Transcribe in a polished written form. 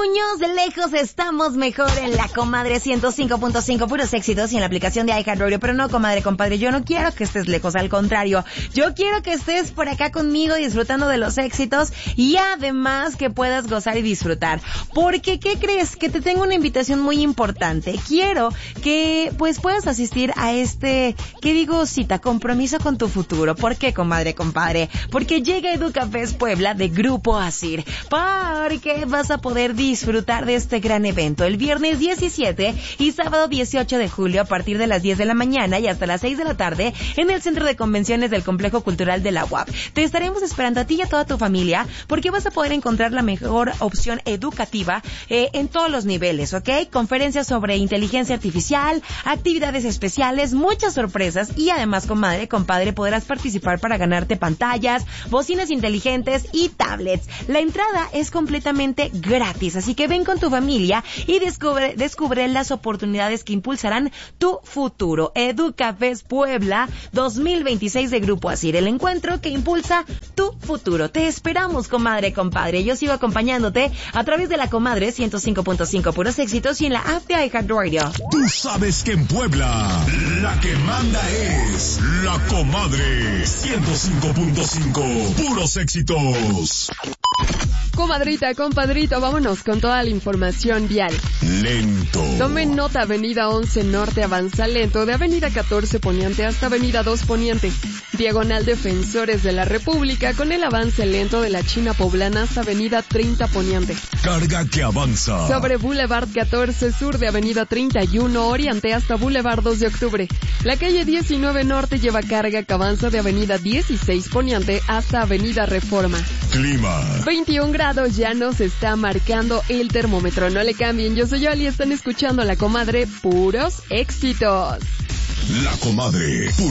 Muñoz, de lejos estamos mejor en la Comadre 105.5, puros éxitos, y en la aplicación de iHeartRadio. Pero no, comadre, compadre, yo no quiero que estés lejos, al contrario, yo quiero que estés por acá conmigo disfrutando de los éxitos y además que puedas gozar y disfrutar. Porque, ¿qué crees? Que te tengo una invitación muy importante. Quiero que pues puedas asistir a cita, compromiso con tu futuro. ¿Por qué, comadre, compadre? Porque llega EducaFest Puebla de Grupo Asir, porque vas a poder disfrutar de este gran evento el viernes 17 y sábado 18 de julio a partir de las 10 de la mañana y hasta las 6 de la tarde en el Centro de Convenciones del Complejo Cultural de la UAP. Te estaremos esperando a ti y a toda tu familia porque vas a poder encontrar la mejor opción educativa en todos los niveles, ¿ok? Conferencias sobre inteligencia artificial, actividades especiales, muchas sorpresas y además, comadre, compadre, podrás participar para ganarte pantallas, bocinas inteligentes y tablets. La entrada es completamente gratis, así que ven con tu familia y descubre las oportunidades que impulsarán tu futuro. EducaFest Puebla 2026 de Grupo Asir, el encuentro que impulsa tu futuro. Te esperamos, comadre, compadre. Yo sigo acompañándote a través de la Comadre 105.5 puros éxitos y en la app de iHeartRadio. Tú sabes que en Puebla la que manda es la Comadre 105.5 puros éxitos. Comadrita, compadrito, vámonos con toda la información vial. Lento. Tomen nota, avenida 11 Norte avanza lento, de avenida 14 Poniente hasta avenida 2 Poniente. Diagonal Defensores de la República con el avance lento de la China Poblana hasta avenida 30 Poniente. Carga que avanza. Sobre Boulevard 14 Sur de avenida 31 Oriente hasta Boulevard 2 de Octubre. La calle 19 Norte lleva carga que avanza de avenida 16 Poniente hasta avenida Reforma. Clima. 21 grados ya nos está marcando el termómetro. No le cambien, yo soy Yoli y están escuchando a la Comadre puros éxitos. La Comadre.